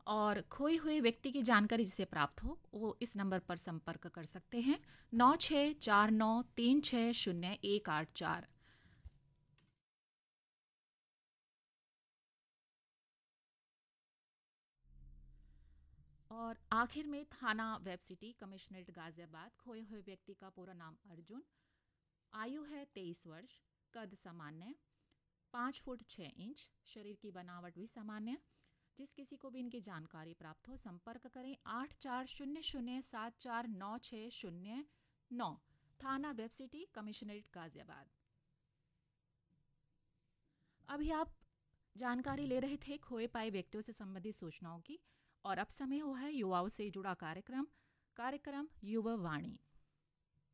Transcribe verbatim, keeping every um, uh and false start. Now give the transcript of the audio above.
और खोए हुए व्यक्ति की जानकारी जिसे प्राप्त हो वो इस नंबर पर संपर्क कर सकते हैं, नौ छः चार नौ तीन छः शून्य एक आठ चार। और आखिर में थाना वेब सिटी कमिश्नरेट गाजियाबाद। खोए हुए व्यक्ति का पूरा नाम अर्जुन, आयु है तेईस वर्ष, कद सामान्य, पाँच फुट छः इंच, शरीर की बनावट भी सामान्य। जिस किसी को भी इनकी जानकारी प्राप्त हो संपर्क करें आठ चार शून्य शून्य सात चार नौ छः शून्य नौ, थाना वेब सिटी कमिश्नरेट गाजियाबाद। अभी आप जानकारी ले रहे थे खोए पाए व्यक्तियों से संबंधित सूचनाओं की, और अब समय हुआ है युवाओं से जुड़ा कार्यक्रम कार्यक्रम युवा वाणी।